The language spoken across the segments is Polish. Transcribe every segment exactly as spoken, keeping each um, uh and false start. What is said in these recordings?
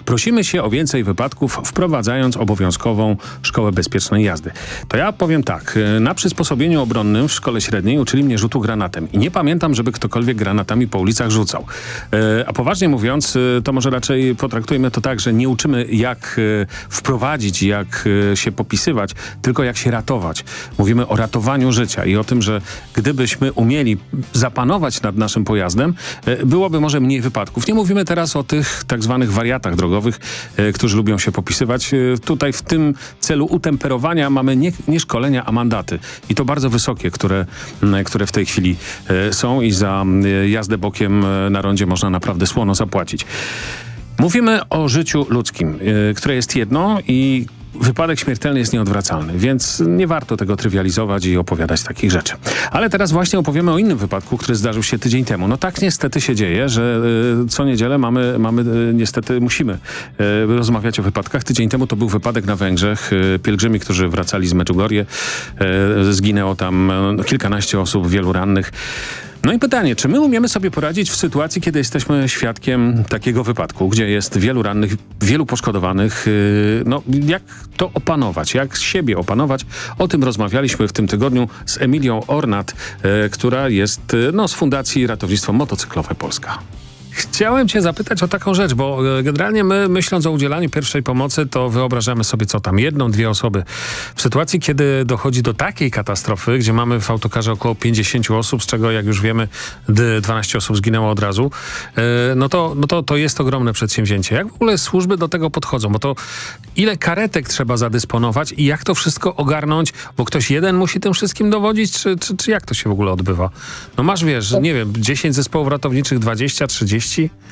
Prosimy się o więcej wypadków, wprowadzając obowiązkową szkołę bezpiecznej jazdy. To ja powiem tak, na przysposobieniu obronnym w szkole średniej uczyli mnie rzutu granatem i nie pamiętam, żeby ktokolwiek granatami po ulicach rzucał. A poważnie mówiąc, to może raczej potraktujmy to tak, że nie uczymy jak wprowadzić, jak się popisywać, tylko jak się ratować. Mówimy o ratowaniu życia i o tym, że gdybyśmy umieli zapanować nad naszym pojazdem, byłoby może mniej wypadków. Nie mówimy teraz o tych tak zwanych wariatach drogowych, którzy lubią się popisywać. Tutaj w tym celu utemperowania mamy nie, nie szkolenia, a mandaty. I to bardzo wysokie, które, które w tej chwili są i za jazdę bokiem na rondzie można naprawdę słono zapłacić. Mówimy o życiu ludzkim, które jest jedno i wypadek śmiertelny jest nieodwracalny, więc nie warto tego trywializować i opowiadać takich rzeczy. Ale teraz właśnie opowiemy o innym wypadku, który zdarzył się tydzień temu. No tak niestety się dzieje, że y, co niedzielę mamy, mamy y, niestety musimy y, rozmawiać o wypadkach. Tydzień temu to był wypadek na Węgrzech. Y, pielgrzymi, którzy wracali z Medjugorje, y, zginęło tam y, kilkanaście osób, wielu rannych. No i pytanie, czy my umiemy sobie poradzić w sytuacji, kiedy jesteśmy świadkiem takiego wypadku, gdzie jest wielu rannych, wielu poszkodowanych? No, jak to opanować? Jak siebie opanować? O tym rozmawialiśmy w tym tygodniu z Emilią Ornat, która jest no, z Fundacji Ratownictwo Motocyklowe Polska. Chciałem cię zapytać o taką rzecz, bo generalnie my, myśląc o udzielaniu pierwszej pomocy, to wyobrażamy sobie co tam, jedną, dwie osoby. W sytuacji, kiedy dochodzi do takiej katastrofy, gdzie mamy w autokarze około pięćdziesięciu osób, z czego, jak już wiemy, dwanaście osób zginęło od razu, no to, no to, to jest ogromne przedsięwzięcie. Jak w ogóle służby do tego podchodzą? Bo to ile karetek trzeba zadysponować i jak to wszystko ogarnąć? Bo ktoś jeden musi tym wszystkim dowodzić, czy, czy, czy jak to się w ogóle odbywa? No masz, wiesz, nie wiem, dziesięć zespołów ratowniczych, dwadzieścia, trzydzieści?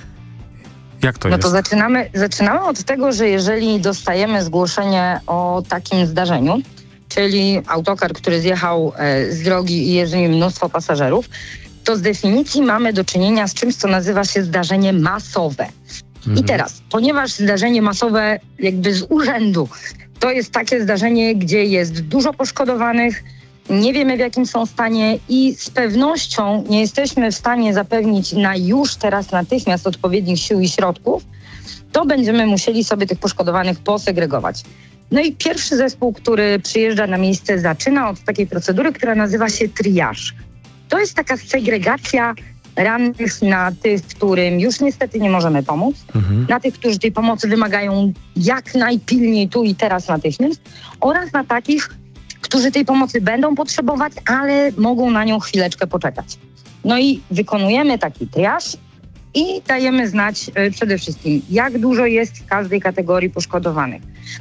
Jak to no jest? to zaczynamy, zaczynamy od tego, że jeżeli dostajemy zgłoszenie o takim zdarzeniu, czyli autokar, który zjechał e, z drogi i jest w nim mnóstwo pasażerów, to z definicji mamy do czynienia z czymś, co nazywa się zdarzenie masowe. Mhm. I teraz, ponieważ zdarzenie masowe jakby z urzędu, to jest takie zdarzenie, gdzie jest dużo poszkodowanych, nie wiemy w jakim są stanie i z pewnością nie jesteśmy w stanie zapewnić na już teraz natychmiast odpowiednich sił i środków, to będziemy musieli sobie tych poszkodowanych posegregować. No i pierwszy zespół, który przyjeżdża na miejsce, zaczyna od takiej procedury, która nazywa się triaż. To jest taka segregacja rannych na tych, którym już niestety nie możemy pomóc, mhm. na tych, którzy tej pomocy wymagają jak najpilniej tu i teraz natychmiast oraz na takich, którzy tej pomocy będą potrzebować, ale mogą na nią chwileczkę poczekać. No i wykonujemy taki triaż i dajemy znać y, przede wszystkim, jak dużo jest w każdej kategorii poszkodowanych,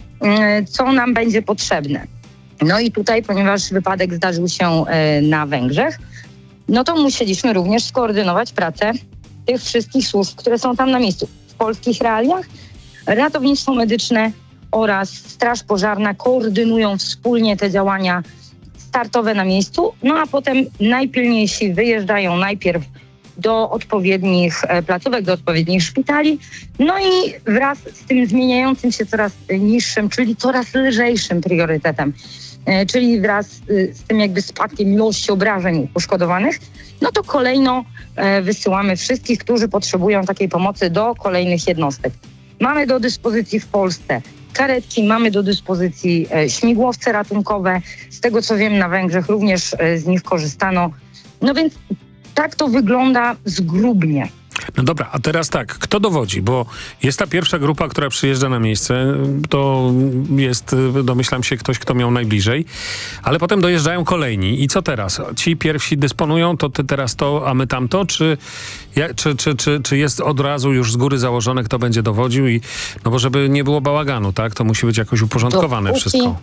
y, co nam będzie potrzebne. No i tutaj, ponieważ wypadek zdarzył się y, na Węgrzech, no to musieliśmy również skoordynować pracę tych wszystkich służb, które są tam na miejscu. W polskich realiach ratownictwo medyczne oraz Straż Pożarna koordynują wspólnie te działania startowe na miejscu, no a potem najpilniejsi wyjeżdżają najpierw do odpowiednich placówek, do odpowiednich szpitali, no i wraz z tym zmieniającym się coraz niższym, czyli coraz lżejszym priorytetem, czyli wraz z tym jakby spadkiem ilości obrażeń poszkodowanych, no to kolejno wysyłamy wszystkich, którzy potrzebują takiej pomocy do kolejnych jednostek. Mamy do dyspozycji w Polsce karetki, mamy do dyspozycji e, śmigłowce ratunkowe. Z tego co wiem, na Węgrzech również e, z nich korzystano. No więc tak to wygląda zgrubnie. No dobra, a teraz tak, kto dowodzi? Bo jest ta pierwsza grupa, która przyjeżdża na miejsce, to jest, domyślam się, ktoś, kto miał najbliżej, ale potem dojeżdżają kolejni. I co teraz? Ci pierwsi dysponują, to ty teraz to, a my tamto? Czy, czy, czy, czy, czy jest od razu już z góry założone, kto będzie dowodził? I, no bo żeby nie było bałaganu, tak? To musi być jakoś uporządkowane dopóki, wszystko.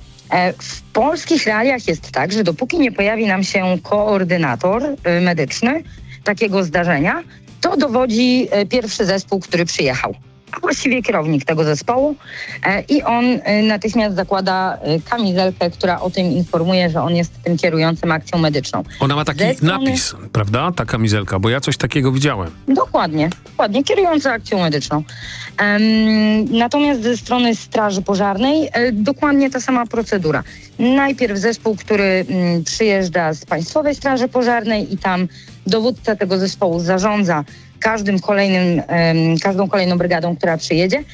W polskich realiach jest tak, że dopóki nie pojawi nam się koordynator medyczny takiego zdarzenia, to dowodzi pierwszy zespół, który przyjechał, a właściwie kierownik tego zespołu i on natychmiast zakłada kamizelkę, która o tym informuje, że on jest tym kierującym akcją medyczną. Ona ma taki strony... napis, prawda? Ta kamizelka, bo ja coś takiego widziałem. Dokładnie, dokładnie, kierujący akcją medyczną. Um, natomiast ze strony Straży Pożarnej e, dokładnie ta sama procedura. Najpierw zespół, który m, przyjeżdża z Państwowej Straży Pożarnej i tam dowódca tego zespołu zarządza każdym kolejnym, um, każdą kolejną brygadą, która przyjedzie.